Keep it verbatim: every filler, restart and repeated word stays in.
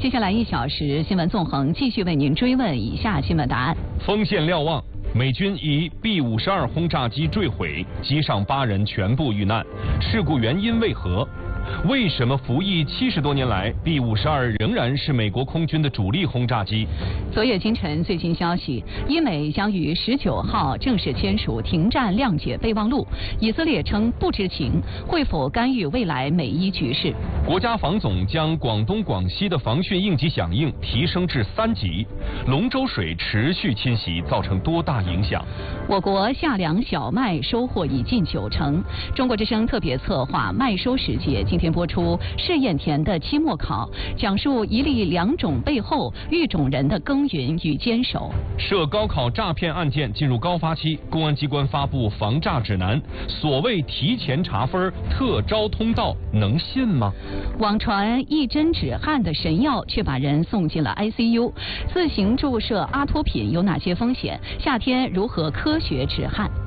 接下来一小时新闻纵横继续为您追问以下新闻答案。 锋线瞭望，美军以 B 五十二轰炸机坠毁，机上八人全部遇难，事故原因为何？为什么服役七十多年来 B 五十二仍然是美国空军的主力轰炸机？ 昨夜今晨最新消息，伊美将于十九号正式签署停战谅解备忘录。以色列称不知情，会否干预未来美伊局势？ 国家防总将广东、广西的防汛应急响应提升至三级。龙舟水持续侵袭，造成多大影响？ 我国夏粮小麦收获已近九成。中国之声特别策划麦收时节今天播出试验田的期末考，讲述一粒两种背后育种人的耕耘与坚守。 涉高考诈骗案件进入高发期，公安机关发布防诈指南。所谓提前查分、特招通道，能信吗？ 网传一针止汗的神药，却把人送进了 I C U。自行注射阿托品有哪些风险？夏天如何科学止汗？